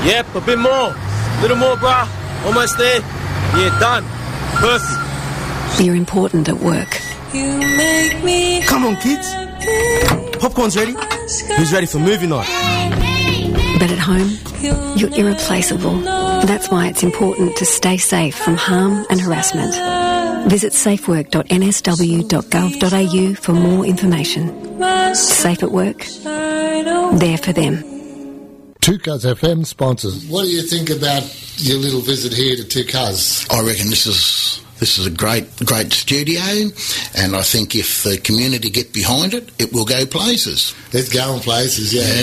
Yep, a bit more. Little more, brah. Almost there. Yeah, done. Perfect. You're important at work. You make me Come on, kids. Popcorn's ready. Who's ready for movie night? But at home, you're irreplaceable. That's why it's important to stay safe from harm and harassment. Visit safework.nsw.gov.au for more information. Safe at work. There for them. 2Cuz FM sponsors. What do you think about your little visit here to 2Cuz? I reckon this is a great studio, and I think if the community get behind it, it will go places. It's going places, yeah.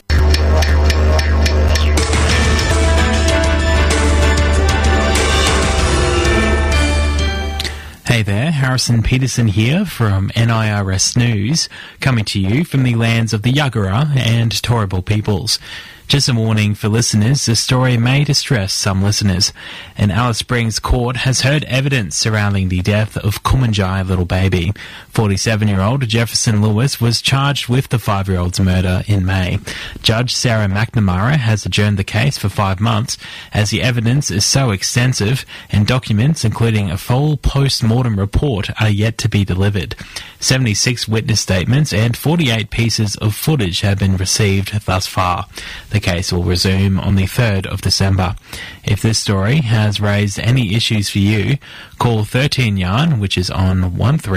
Hey there, Harrison Peterson here from NIRS News, coming to you from the lands of the Yagara and Turrbal peoples. Just a warning for listeners, the story may distress some listeners. An Alice Springs court has heard evidence surrounding the death of Kumanjai little baby. 47-year-old Jefferson Lewis was charged with the 5-year-old's murder in May. Judge Sarah McNamara has adjourned the case for 5 months as the evidence is so extensive and documents, including a full post-mortem report, are yet to be delivered. 76 witness statements and 48 pieces of footage have been received thus far. The case will resume on the 3rd of December. If this story has raised any issues for you, call 13 Yarn, which is on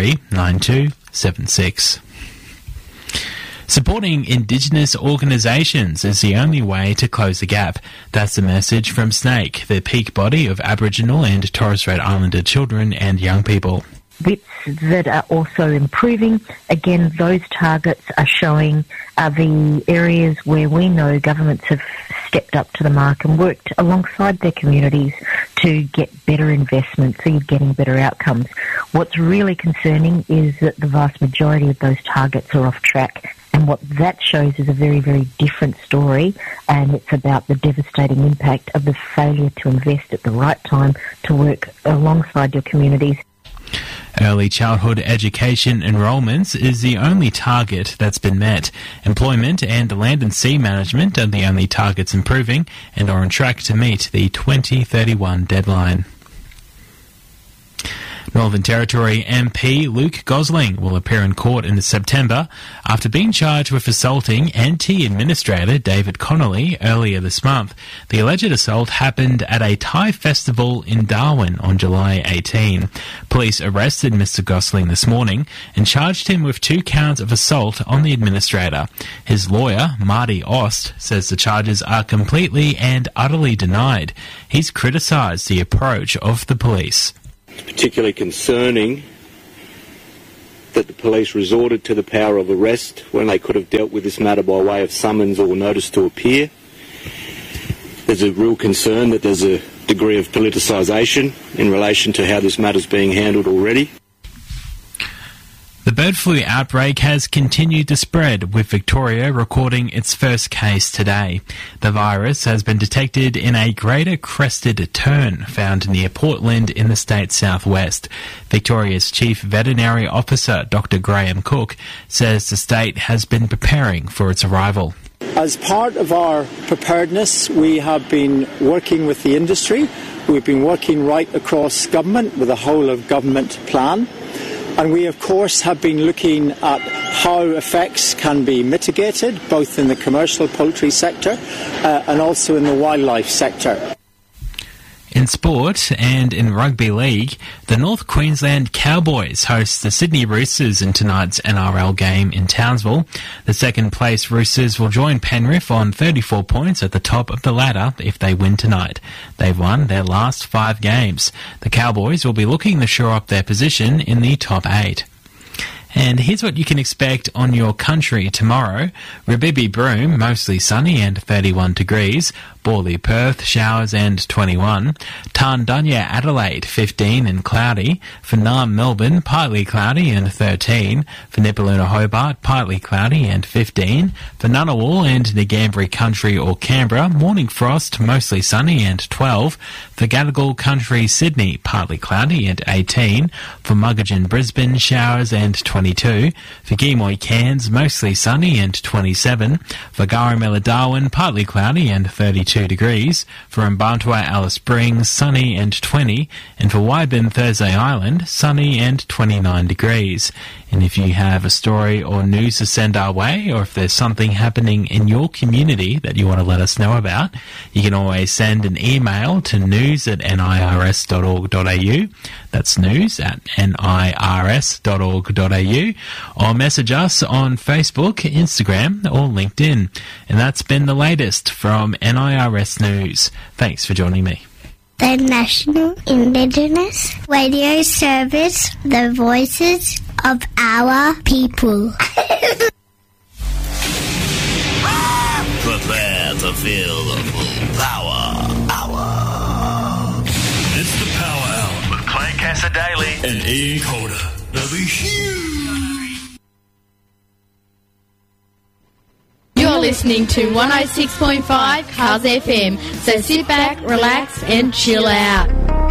139276. Supporting Indigenous organisations is the only way to close the gap. That's the message from SNAKE, the peak body of Aboriginal and Torres Strait Islander children and young people. Bits that are also improving. Again, those targets are showing the areas where we know governments have stepped up to the mark and worked alongside their communities to get better investment, so you're getting better outcomes. What's really concerning is that the vast majority of those targets are off track. And what that shows is a very, very different story, and it's about the devastating impact of the failure to invest at the right time to work alongside your communities. Early childhood education enrolments is the only target that's been met. Employment and land and sea management are the only targets improving and are on track to meet the 2031 deadline. Northern Territory MP Luke Gosling will appear in court in September after being charged with assaulting NT Administrator David Connolly earlier this month. The alleged assault happened at a Thai festival in Darwin on July 18. Police arrested Mr Gosling this morning and charged him with 2 counts of assault on the administrator. His lawyer, Marty Ost, says the charges are completely and utterly denied. He's criticised the approach of the police. It's particularly concerning that the police resorted to the power of arrest when they could have dealt with this matter by way of summons or notice to appear. There's a real concern that there's a degree of politicisation in relation to how this matter's being handled already. The bird flu outbreak has continued to spread, with Victoria recording its first case today. The virus has been detected in a greater crested tern found near Portland in the state's southwest. Victoria's Chief Veterinary Officer, Dr. Graham Cook, says the state has been preparing for its arrival. As part of our preparedness, we have been working with the industry. We've been working right across government with a whole of government plan. And we, of course, have been looking at how effects can be mitigated, both in the commercial poultry sector and also in the wildlife sector. In sport and in rugby league, the North Queensland Cowboys host the Sydney Roosters in tonight's NRL game in Townsville. The second-place Roosters will join Penrith on 34 points at the top of the ladder if they win tonight. They've won their last 5 games. The Cowboys will be looking to shore up their position in the top 8. And here's what you can expect on your country tomorrow. Rabibi Broome, mostly sunny and 31 degrees. Borley Perth, showers and 21. Tarndunya Adelaide, 15 and cloudy. For Naarm Melbourne, partly cloudy and 13. For Nipaluna Hobart, partly cloudy and 15. For Ngunnawal and Ngambri Country or Canberra, morning frost, mostly sunny and 12. For Gadigal Country Sydney, partly cloudy and 18. For Muggagin Brisbane, showers and 22. For Gimoy Cairns, mostly sunny and 27. For Garamilla Darwin, partly cloudy and 32. 22 degrees. For Mbantua, Alice Springs, sunny and 20. And for Wyburn, Thursday Island, sunny and 29 degrees. And if you have a story or news to send our way, or if there's something happening in your community that you want to let us know about, you can always send an email to news@nirs.org.au. That's news@nirs.org.au. Or message us on Facebook, Instagram, or LinkedIn. And that's been the latest from NIRS News. Thanks for joining me. The National Indigenous Radio Service, the voices of our people. Prepare to feel the full power hour. It's the Power Hour with Clay Cassadaly and Ian Calder. They'll be huge. You're listening to 106.5 Cars FM, so sit back, relax and chill out.